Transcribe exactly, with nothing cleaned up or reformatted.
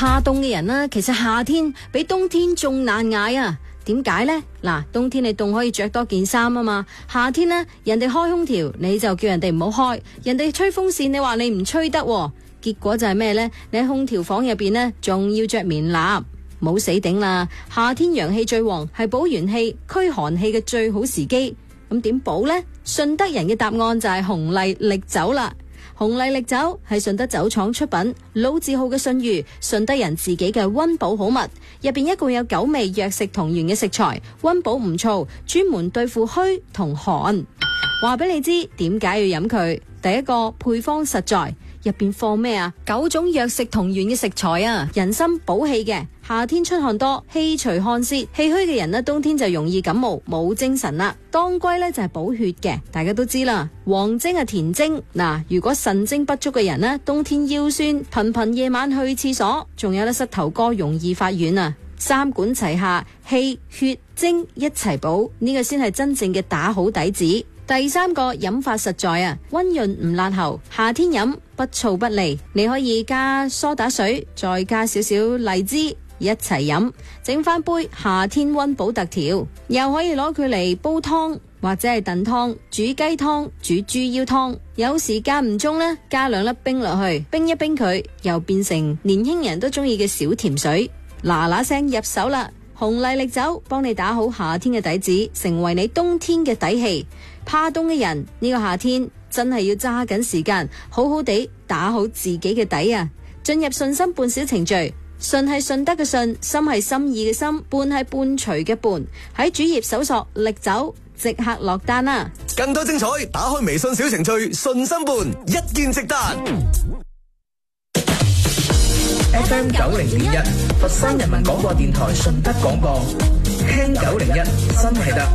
怕凍嘅人呢，其實夏天比冬天仲難捱啊。點解呢？嗱，冬天你凍可以着多件衫啊嘛，夏天呢，人哋開空調你就叫人哋唔好開，人哋吹風扇你話你唔吹得喎，結果就係咩呢？你喺空調房入邊呢，仲要着棉衲，冇死頂啦！夏天陽氣最旺，係補元氣、驅寒氣嘅最好時機。咁點補呢？順德人嘅答案就係紅麗力酒啦。紅麗力酒係順德酒廠出品，老字號嘅信譽，順德人自己嘅溫補好物，入邊一共有九味藥食同源嘅食材，溫補唔燥，專門對付虛同寒。話俾你知點解要飲佢？第一個配方實在，入邊放咩啊？九種藥食同源嘅食材啊，人參補氣嘅，夏天出汗多，氣除汗泄，氣虛嘅人呢，冬天就容易感冒，冇精神啦。當歸呢就係補血嘅，大家都知啦。黃精係填精，嗱，如果腎精不足嘅人呢，冬天腰酸，頻頻夜晚去廁所，仲有咧膝頭哥容易發軟啊。三管齊下，氣血精一齊補，呢個先係真正嘅打好底子。第三個飲法實在啊，溫潤唔辣喉，夏天飲不燥不膩。你可以加梳打水，再加少少荔枝一齊飲，整翻杯夏天溫補特調。又可以攞佢嚟煲湯或者係燉湯、煮雞湯、煮豬腰湯。有時間唔中呢，加兩粒冰落去，冰一冰佢，又變成年輕人都中意嘅小甜水。嗱嗱聲入手啦！紅麗力酒幫你打好夏天嘅底子，成為你冬天嘅底氣。怕凍嘅人呢個夏天真係要揸緊時間，好好地打好自己嘅底啊！進入順心半小程序，順係順德嘅順，心係心意嘅心，半係伴隨嘅伴。喺主頁搜索力酒，即刻落單啦！ 更多精彩，打開微信小程序順心伴，一鍵直達。 F M 九零點一，佛山人民廣播電台順德廣播，聽九零一，真係得。